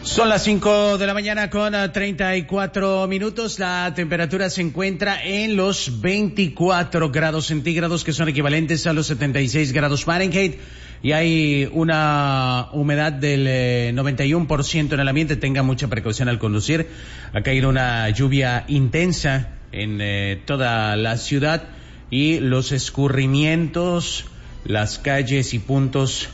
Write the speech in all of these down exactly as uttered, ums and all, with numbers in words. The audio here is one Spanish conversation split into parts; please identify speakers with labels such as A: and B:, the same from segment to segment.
A: Son las cinco de la mañana con treinta y cuatro minutos. La temperatura se encuentra en los veinticuatro grados centígrados, que son equivalentes a los setenta y seis grados Fahrenheit. Y hay una humedad del eh, noventa y uno por ciento en el ambiente. Tenga mucha precaución al conducir. Ha caído una lluvia intensa en eh, toda la ciudad y los escurrimientos, las calles y puntos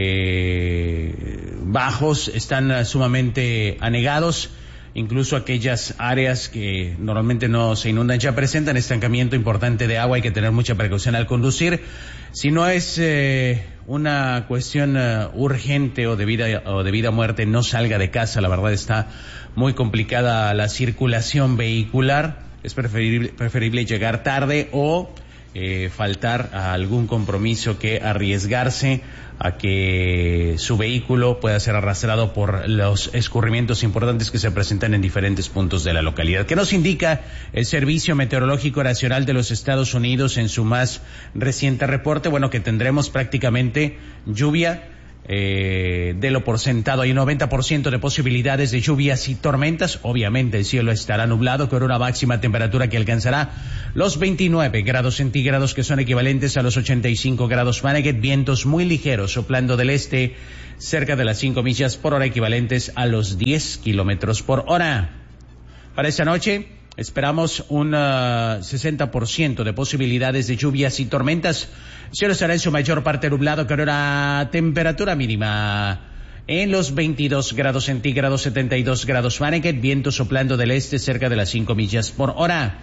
A: Eh, bajos están uh, sumamente anegados. Incluso aquellas áreas que normalmente no se inundan ya presentan estancamiento importante de agua. Hay que tener mucha precaución al conducir. Si no es eh, una cuestión uh, urgente o de vida o de vida o muerte, no salga de casa. La verdad está muy complicada la circulación vehicular. Es preferible, preferible llegar tarde o Eh, faltar a algún compromiso que arriesgarse a que su vehículo pueda ser arrastrado por los escurrimientos importantes que se presentan en diferentes puntos de la localidad. ¿Qué nos indica el Servicio Meteorológico Nacional de los Estados Unidos en su más reciente reporte? Bueno, que tendremos prácticamente lluvia Eh, de lo por sentado. Hay un noventa por ciento de posibilidades de lluvias y tormentas. Obviamente el cielo estará nublado con una máxima temperatura que alcanzará los veintinueve grados centígrados, que son equivalentes a los ochenta y cinco grados Fahrenheit. Vientos muy ligeros soplando del este cerca de las cinco millas por hora, equivalentes a los diez kilómetros por hora. Para esta noche esperamos un uh, sesenta por ciento de posibilidades de lluvias y tormentas. El cielo estará en su mayor parte nublado con una temperatura mínima en los veintidós grados centígrados, setenta y dos grados Fahrenheit, viento soplando del este cerca de las cinco millas por hora.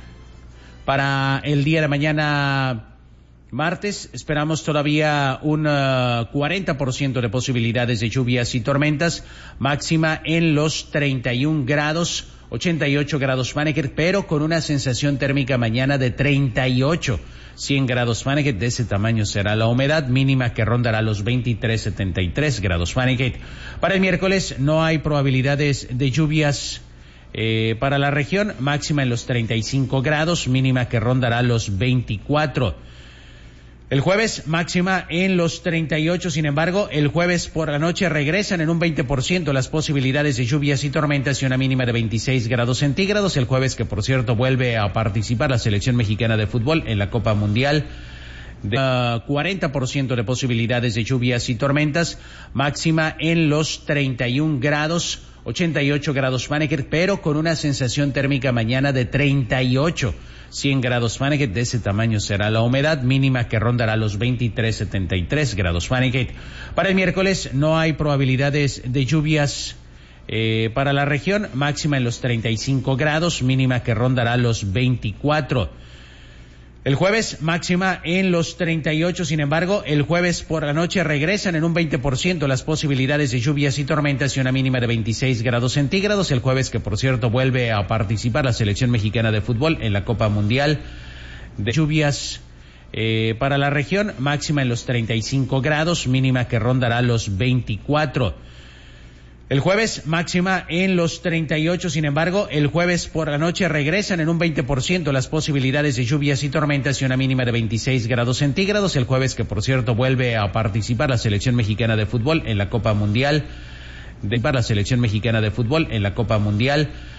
A: Para el día de mañana, martes, esperamos todavía un uh, cuarenta por ciento de posibilidades de lluvias y tormentas, máxima en los treinta y un grados, ochenta y ocho grados Fahrenheit, pero con una sensación térmica mañana de treinta y ocho, cien grados Fahrenheit. De ese tamaño será la humedad, mínima que rondará los veintitrés, setenta y tres grados Fahrenheit. Para el miércoles no hay probabilidades de lluvias eh, para la región, máxima en los treinta y cinco grados, mínima que rondará los veinticuatro. El jueves, máxima en los treinta y ocho, sin embargo, el jueves por la noche regresan en un veinte por ciento las posibilidades de lluvias y tormentas y una mínima de veintiséis grados centígrados. El jueves, que por cierto vuelve a participar la selección mexicana de fútbol en la Copa Mundial, de uh, cuarenta por ciento de posibilidades de lluvias y tormentas, máxima en los treinta y un grados, ochenta y ocho grados Fahrenheit, pero con una sensación térmica mañana de treinta y ocho, cien grados Fahrenheit. De ese tamaño será la humedad, mínima que rondará los veintitrés, setenta y tres grados Fahrenheit. Para el miércoles no hay probabilidades de lluvias eh, para la región, máxima en los treinta y cinco grados, mínima que rondará los veinticuatro. El jueves, máxima en los treinta y ocho, sin embargo, el jueves por la noche regresan en un veinte por ciento las posibilidades de lluvias y tormentas y una mínima de veintiséis grados centígrados. El jueves, que por cierto vuelve a participar la selección mexicana de fútbol en la Copa Mundial, de lluvias eh, para la región, máxima en los treinta y cinco grados, mínima que rondará los veinticuatro. El jueves, máxima en los treinta y ocho, sin embargo, el jueves por la noche regresan en un veinte por ciento las posibilidades de lluvias y tormentas y una mínima de veintiséis grados centígrados. El jueves, que por cierto vuelve a participar la selección mexicana de fútbol en la Copa Mundial, de la selección mexicana de fútbol en la Copa Mundial